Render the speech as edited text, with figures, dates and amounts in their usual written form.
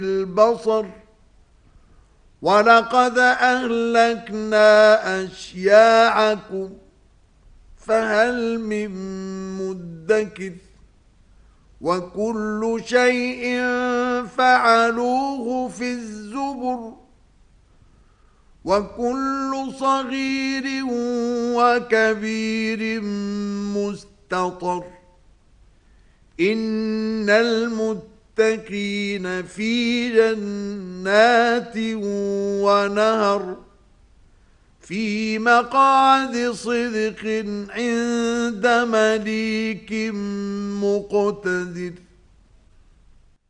البصر ولقد أهلكنا أشياعكم فهل من مدكر وكل شيء فعلوه في الزبر وكل صغير وكبير مستطر إن المتقين في جنات ونهر في مقعد صدق عند مليك مقتدر.